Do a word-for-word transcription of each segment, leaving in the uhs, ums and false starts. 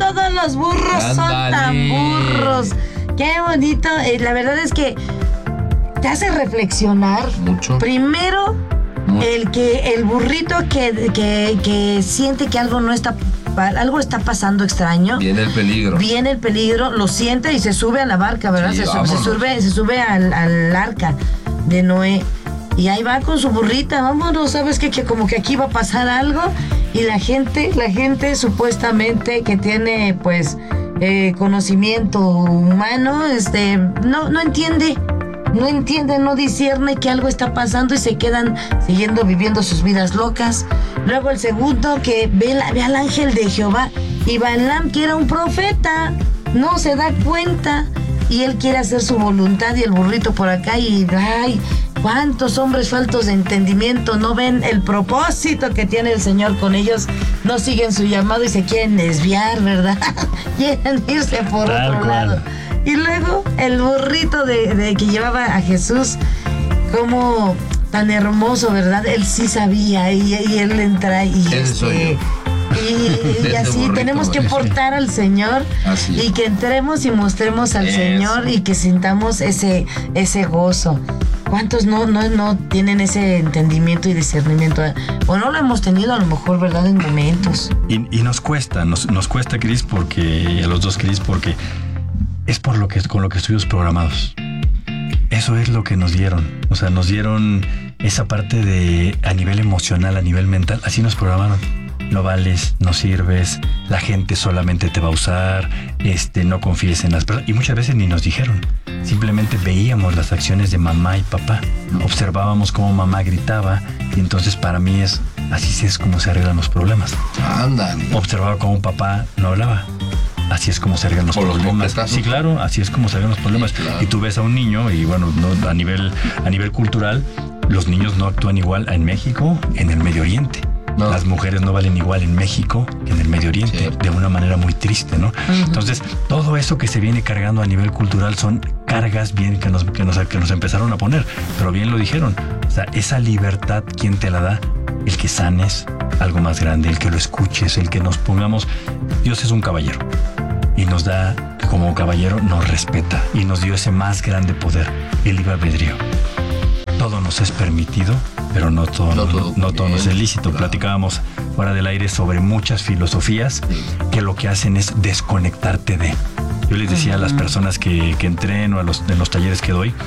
todos los burros Andale. son tan burros. Qué bonito. Eh, la verdad es que te hace reflexionar. Mucho. Primero, Mucho. el que el burrito que, que, que siente que algo no está, algo está pasando extraño. Viene el peligro. Viene el peligro, lo siente y se sube a la barca, ¿verdad? Sí, se, se sube, se sube al, al arca de Noé. Y ahí va con su burrita, vámonos, ¿sabes qué? Que como que aquí va a pasar algo. Y la gente, la gente supuestamente que tiene, pues, eh, conocimiento humano, este, no, no entiende. No entiende, no discierne que algo está pasando y se quedan siguiendo viviendo sus vidas locas. Luego el segundo que ve, la, ve al ángel de Jehová y Balaam, que era un profeta, no se da cuenta y él quiere hacer su voluntad y el burrito por acá y ay, cuántos hombres faltos de entendimiento no ven el propósito que tiene el Señor con ellos, no siguen su llamado y se quieren desviar, ¿verdad? Quieren irse por Tal otro cual. lado. Y luego el burrito de, de que llevaba a Jesús, como tan hermoso, ¿verdad? Él sí sabía y, y él entra y este, y, y así burrito, tenemos que portar al Señor así. Y que entremos y mostremos al Eso. Señor y que sintamos ese, ese gozo. ¿Cuántos no, no, no tienen ese entendimiento y discernimiento? O no lo hemos tenido a lo mejor, ¿verdad? En momentos. Y, y nos cuesta, nos, nos cuesta, Cris, porque, a los dos, Cris, porque es por lo que con lo que estuvimos programados. Eso es lo que nos dieron. O sea, nos dieron esa parte de a nivel emocional, a nivel mental. Así nos programaron. No vales, no sirves, la gente solamente te va a usar, este, no confíes en las personas. Y muchas veces ni nos dijeron. Simplemente veíamos las acciones de mamá y papá. Observábamos cómo mamá gritaba. Y entonces para mí es así es como se arreglan los problemas. Ándale. Observaba cómo papá no hablaba. Así es como se arreglan los Por problemas. Los sí, claro, así es como se arreglan los problemas. Sí, claro. Y tú ves a un niño y bueno, no, a nivel a nivel cultural, los niños no actúan igual en México, en el Medio Oriente. No. Las mujeres no valen igual en México que en el Medio Oriente, sí. de una manera muy triste, ¿no? Uh-huh. Entonces, todo eso que se viene cargando a nivel cultural son cargas bien que nos, que nos, que nos empezaron a poner, pero bien lo dijeron. O sea, esa libertad, ¿quién te la da? El que sanes algo más grande, el que lo escuches, el que nos pongamos... Dios es un caballero y nos da, como caballero, nos respeta y nos dio ese más grande poder, el libre albedrío. Todo nos es permitido, pero no todo, no, todo, no, no todo nos es lícito. Claro. Platicábamos fuera del aire sobre muchas filosofías que lo que hacen es desconectarte de. Yo les decía uh-huh. a las personas que, que entreno, a los, en los talleres que doy,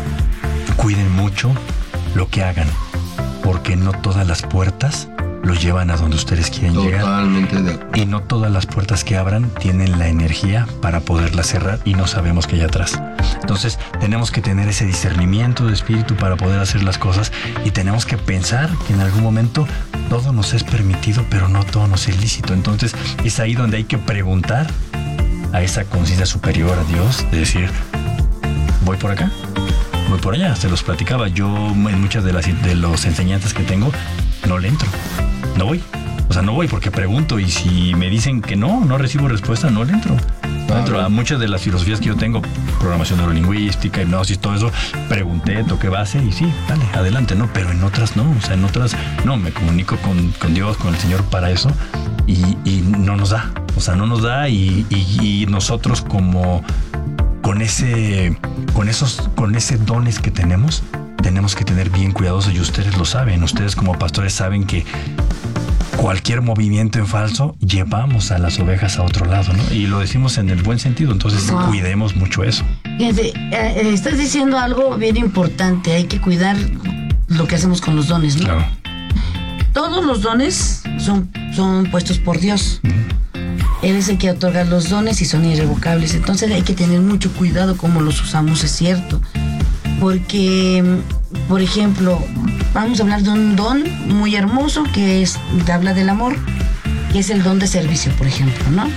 cuiden mucho lo que hagan, porque no todas las puertas los llevan a donde ustedes quieren Totalmente llegar. De acuerdo. Y no todas las puertas que abran tienen la energía para poderlas cerrar y no sabemos qué hay atrás. Entonces tenemos que tener ese discernimiento de espíritu para poder hacer las cosas y tenemos que pensar que en algún momento todo nos es permitido, pero no todo nos es lícito. Entonces es ahí donde hay que preguntar a esa conciencia superior, a Dios, de decir, ¿voy por acá? ¿Voy por allá? Se los platicaba. Yo en muchas de las de los enseñanzas que tengo no le entro. No voy. O sea, no voy porque pregunto y si me dicen que no, no recibo respuesta, no le entro. No entro. A muchas de las filosofías que yo tengo, programación neurolingüística, hipnosis, todo eso, pregunté, toqué base y sí, dale, adelante, ¿no? Pero en otras no. O sea, en otras no, me comunico con, con Dios, con el Señor para eso y, y no nos da. O sea, no nos da y, y, y nosotros como con ese, con esos, con ese dones que tenemos, tenemos que tener bien cuidadosos y ustedes lo saben. Ustedes como pastores saben que cualquier movimiento en falso llevamos a las ovejas a otro lado, ¿no? Y lo decimos en el buen sentido, entonces wow. cuidemos mucho eso. Fíjate, eh, estás diciendo algo bien importante, hay que cuidar lo que hacemos con los dones, ¿no? Claro. Todos los dones son, son puestos por Dios. Uh-huh. Él es el que otorga los dones y son irrevocables, entonces hay que tener mucho cuidado cómo los usamos, es cierto. Porque, por ejemplo, vamos a hablar de un don muy hermoso que es, habla del amor, que es el don de servicio, por ejemplo, ¿no?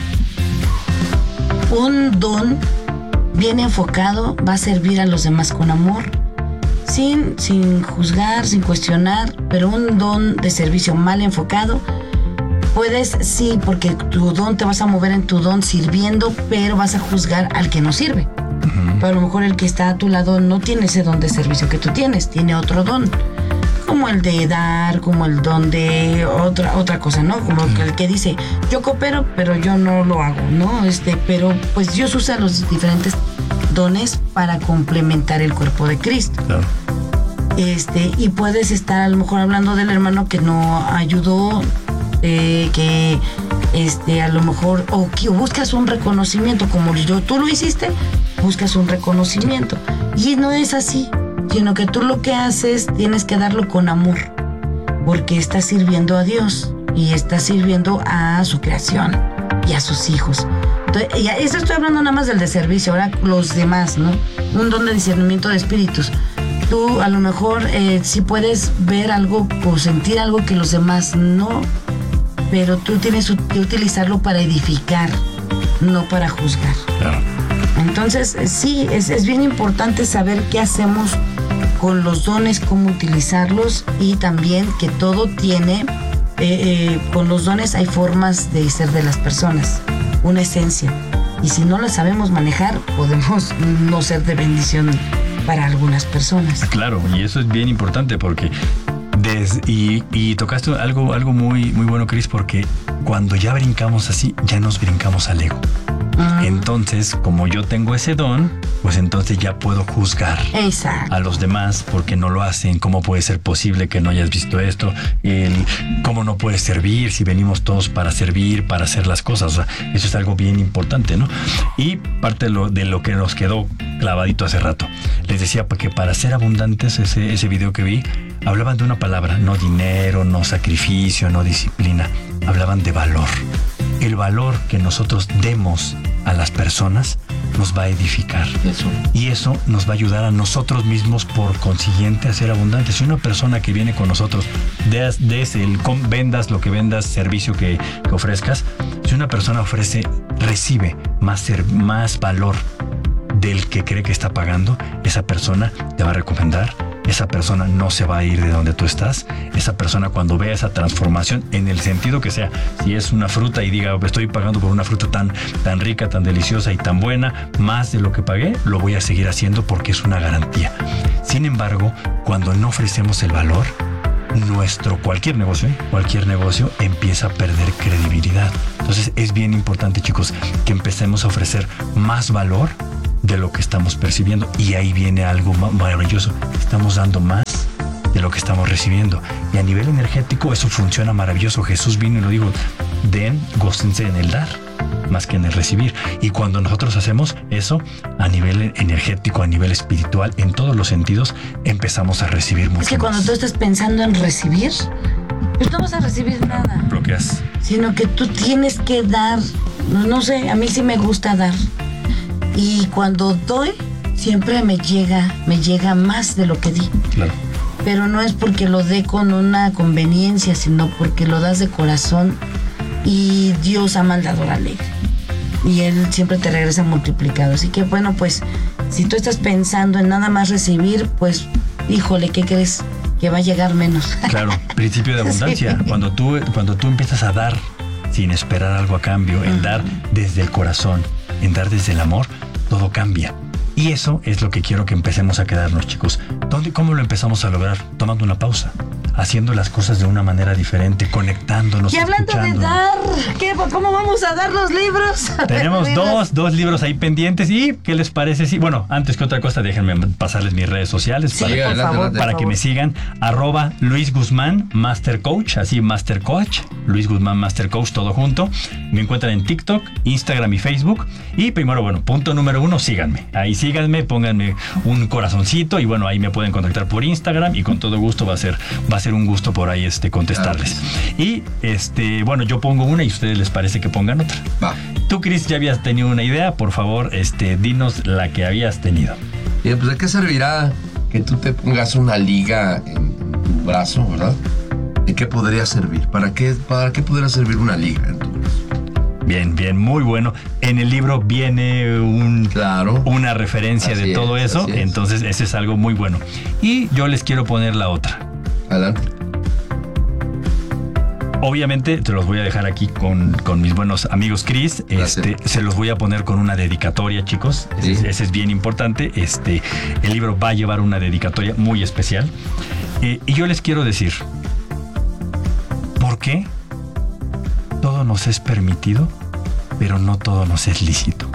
Un don bien enfocado va a servir a los demás con amor, sin, sin juzgar, sin cuestionar, pero un don de servicio mal enfocado, puedes, sí, porque tu don te vas a mover en tu don sirviendo, pero vas a juzgar al que no sirve. Pero a lo mejor el que está a tu lado no tiene ese don de servicio que tú tienes, tiene otro don. como el de dar, como el don de otra otra cosa, ¿no? Como mm. el que dice, yo coopero, pero yo no lo hago, ¿no? Este, pero pues Dios usa los diferentes dones para complementar el cuerpo de Cristo. Claro. Este, y puedes estar a lo mejor hablando del hermano que no ayudó, eh, que este, a lo mejor, o que buscas un reconocimiento, como yo, tú lo hiciste, buscas un reconocimiento. Y no es así, sino que tú lo que haces tienes que darlo con amor, porque estás sirviendo a Dios y estás sirviendo a su creación y a sus hijos. Entonces, y eso estoy hablando nada más del de servicio, ahora los demás, ¿no? Un don de discernimiento de espíritus. Tú a lo mejor eh, sí puedes ver algo o sentir algo que los demás no, pero tú tienes que utilizarlo para edificar, no para juzgar. Claro. Entonces, sí, es, es bien importante saber qué hacemos con los dones, cómo utilizarlos, y también que todo tiene, eh, eh, con los dones hay formas de ser de las personas, una esencia. Y si no la sabemos manejar, podemos no ser de bendición para algunas personas. Claro, y eso es bien importante porque des, y, y tocaste algo, algo muy, muy bueno, Cris, porque cuando ya brincamos así, ya nos brincamos al ego. Uh-huh. Entonces, como yo tengo ese don, pues entonces ya puedo juzgar Exacto. a los demás porque no lo hacen. ¿Cómo puede ser posible que no hayas visto esto? El, ¿Cómo no puedes servir si venimos todos para servir, para hacer las cosas? O sea, eso es algo bien importante, ¿no? Y parte de lo, de lo que nos quedó clavadito hace rato. Les decía que para ser abundantes, ese, ese video que vi, hablaban de una palabra, no dinero, no sacrificio, no disciplina. Hablaban de valor. El valor que nosotros demos a las personas nos va a edificar. Eso. Y eso nos va a ayudar a nosotros mismos, por consiguiente, a ser abundantes. Si una persona que viene con nosotros, des, des el, vendas lo que vendas, servicio que, que ofrezcas, si una persona ofrece, recibe más, ser, más valor del que cree que está pagando, esa persona te va a recomendar. Esa persona no se va a ir de donde tú estás. Esa persona, cuando vea esa transformación, en el sentido que sea, si es una fruta y diga, estoy pagando por una fruta tan, tan rica, tan deliciosa y tan buena, más de lo que pagué, lo voy a seguir haciendo porque es una garantía. Sin embargo, cuando no ofrecemos el valor, nuestro cualquier negocio, cualquier negocio empieza a perder credibilidad. Entonces es bien importante, chicos, que empecemos a ofrecer más valor de lo que estamos percibiendo, y ahí viene algo maravilloso. Estamos dando más de lo que estamos recibiendo, y a nivel energético eso funciona maravilloso. Jesús vino y lo dijo: den, gócense en el dar más que en el recibir. Y cuando nosotros hacemos eso a nivel energético, a nivel espiritual, en todos los sentidos, empezamos a recibir mucho. Es que más. cuando tú estás pensando en recibir, pues no vas a recibir nada. Bloqueas. Sino que tú tienes que dar. No sé, a mí sí me gusta dar. Y cuando doy, siempre me llega, me llega más de lo que di. Claro. Pero no es porque lo dé con una conveniencia, sino porque lo das de corazón, y Dios ama al dador alegre. Y Él siempre te regresa multiplicado. Así que bueno, pues, si tú estás pensando en nada más recibir, pues, híjole, ¿qué crees? Que va a llegar menos. Claro, principio de abundancia. Sí. Cuando tú, cuando tú empiezas a dar sin esperar algo a cambio, en uh-huh. dar desde el corazón, en dar desde el amor, todo cambia. Y eso es lo que quiero que empecemos a quedarnos, chicos. ¿Dónde, ¿Cómo lo empezamos a lograr? Tomando una pausa, haciendo las cosas de una manera diferente, conectándonos, y hablando de dar, ¿qué, ¿cómo vamos a dar los libros? Tenemos dos, dos libros ahí pendientes. ¿Y qué les parece? Sí, bueno, antes que otra cosa, déjenme pasarles mis redes sociales, sí, para, por para, favor, para por que favor. me sigan. Arroba Luis Guzmán Master Coach, así Master Coach, Luis Guzmán Master Coach, todo junto. Me encuentran en TikTok, Instagram y Facebook. Y primero, bueno, punto número uno, síganme. Ahí síganme, pónganme un corazoncito, y bueno, ahí me pueden contactar por Instagram, y con todo gusto va a ser, va a ser un gusto por ahí este contestarles. Claro. Y este, bueno, yo pongo una y a ustedes les parece que pongan otra. Va. Tú, Cris, ya habías tenido una idea. Por favor, este, dinos la que habías tenido. Bien, pues ¿de qué servirá que tú te pongas una liga en tu brazo, verdad? ¿De qué podría servir? ¿Para qué, para qué podría servir una liga en tu brazo? Bien, bien, muy bueno. En el libro viene un, claro. una referencia así de todo es, eso, entonces ese es algo muy bueno. Y yo les quiero poner la otra. Adelante. Obviamente te los voy a dejar aquí con, con mis buenos amigos Cris. Este, se los voy a poner con una dedicatoria, chicos. Sí. Ese, ese es bien importante. Este, el libro va a llevar una dedicatoria muy especial. Eh, y yo les quiero decir, ¿por qué todo nos es permitido, pero no todo nos es lícito?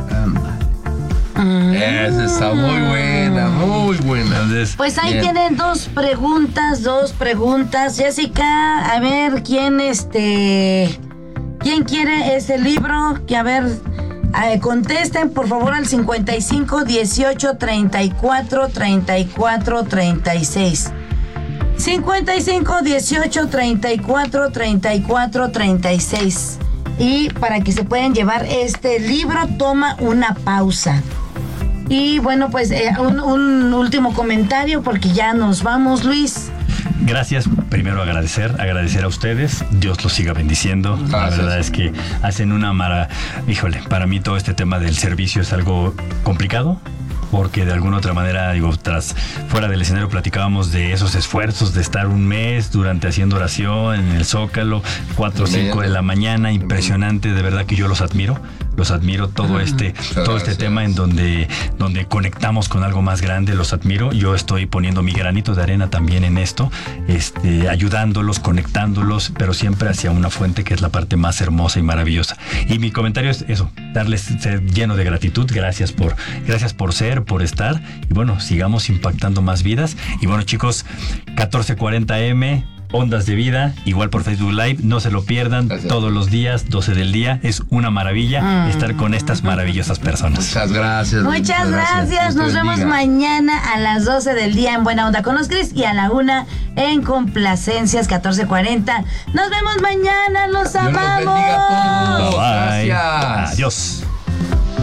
Esa está muy buena, muy buena. Entonces, Pues ahí Bien. tienen dos preguntas, dos preguntas. Jessica, a ver, ¿quién este... ¿Quién quiere ese libro? Que a ver, eh, contesten por favor al cincuenta y cinco, dieciocho, treinta y cuatro, treinta y cuatro, treinta y seis. cincuenta y cinco, dieciocho, treinta y cuatro, treinta y cuatro, treinta y seis. Y para que se puedan llevar este libro, toma una pausa. Y bueno, pues eh, un, un último comentario porque ya nos vamos, Luis. gracias, primero agradecer, agradecer a ustedes, Dios los siga bendiciendo. Gracias. La verdad es que hacen una mara... Híjole, para mí todo este tema del servicio es algo complicado, porque de alguna otra manera, digo, tras fuera del escenario platicábamos de esos esfuerzos de estar un mes durante haciendo oración en el Zócalo, cuatro o cinco de la mañana, impresionante, de verdad que yo los admiro. Los admiro, todo este, todo este tema en donde, donde conectamos con algo más grande, los admiro. Yo estoy poniendo mi granito de arena también en esto, este, ayudándolos, conectándolos, pero siempre hacia una fuente que es la parte más hermosa y maravillosa. Y mi comentario es eso, darles, ser lleno de gratitud, gracias por, gracias por ser, por estar, y bueno, sigamos impactando más vidas. Y bueno, chicos, catorce cuarenta eme, Ondas de Vida, igual por Facebook Live, no se lo pierdan. Gracias. Todos los días, doce del día, es una maravilla mm. estar con estas maravillosas personas. Muchas gracias. Muchas, Muchas gracias, gracias. Nos vemos bendiga. mañana a las doce del día en Buena Onda con los Cris y a la una en Complacencias catorce cuarenta. Nos vemos mañana, los Dios amamos. Los bendiga a todos. Bye. Gracias. Adiós.